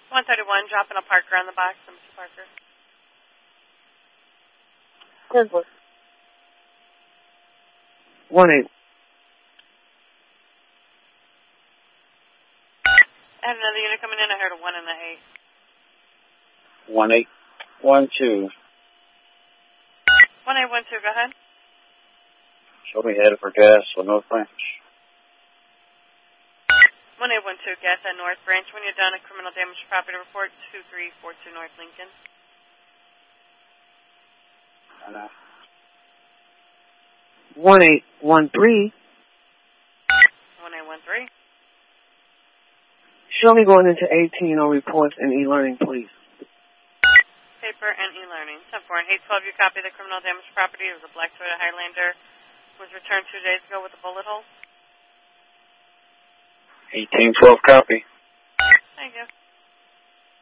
131, dropping a Parker on the box. Mr. Parker. Cleveland. 1-8. I had another unit coming in. I heard a 1 and a 8. 1-8. 1-2. 1812, go ahead. Show me headed for gas with North Branch. 1812, gas at North Branch. When you're done, a criminal damage to property report, 2342 North Lincoln. 1813. 1813. Show me going into 18 on reports and e-learning, please. Paper and e-learning. 10-4 and 812, you copy the criminal damage to property. It was a black Toyota Highlander. Was returned 2 days ago with a bullet hole. 1812 copy.